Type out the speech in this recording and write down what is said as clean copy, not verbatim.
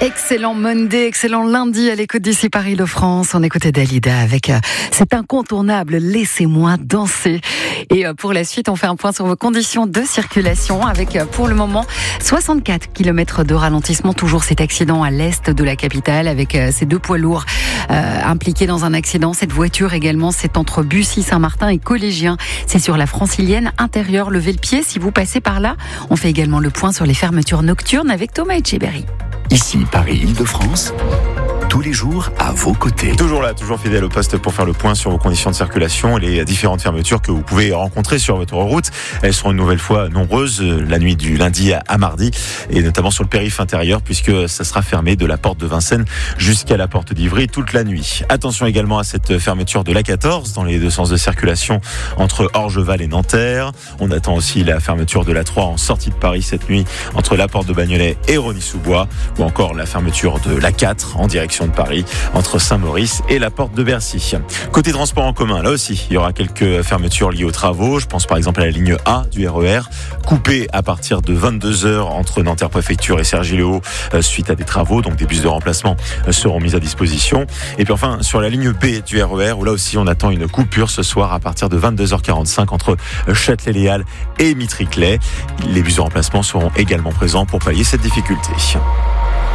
Excellent Monday, excellent lundi à l'écoute d'ici Paris-de-France. On écoutait Dalida avec cet incontournable Laissez-moi danser. Et pour la suite, on fait un point sur vos conditions de circulation avec pour le moment 64 km de ralentissement. Toujours cet accident à l'est de la capitale avec ces deux poids lourds impliqués dans un accident. Cette voiture également, c'est entre Bussy-Saint-Martin et Collégien. C'est sur la Francilienne intérieure. Levez le pied si vous passez par là. On fait également le point sur les fermetures nocturnes avec Thomas Etcheberry. Ici Paris-Île-de-France, tous les jours à vos côtés. Toujours là, toujours fidèle au poste pour faire le point sur vos conditions de circulation et les différentes fermetures que vous pouvez rencontrer sur votre route. Elles seront une nouvelle fois nombreuses la nuit du lundi à mardi et notamment sur le périph' intérieur puisque ça sera fermé de la porte de Vincennes jusqu'à la porte d'Ivry toute la nuit. Attention également à cette fermeture de l'A14 dans les deux sens de circulation entre Orgeval et Nanterre. On attend aussi la fermeture de l'A3 en sortie de Paris cette nuit entre la porte de Bagnolet et Rosny-sous-Bois ou encore la fermeture de l'A4 en direction de Paris entre Saint-Maurice et la porte de Bercy. Côté transport en commun, là aussi, il y aura quelques fermetures liées aux travaux. Je pense par exemple à la ligne A du RER, coupée à partir de 22h entre Nanterre Préfecture et Cergy-le-Haut suite à des travaux. Donc des bus de remplacement seront mis à disposition. Et puis enfin, sur la ligne B du RER, où là aussi on attend une coupure ce soir à partir de 22h45 entre Châtelet-Les-Halles et Mitriclet. Les bus de remplacement seront également présents pour pallier cette difficulté.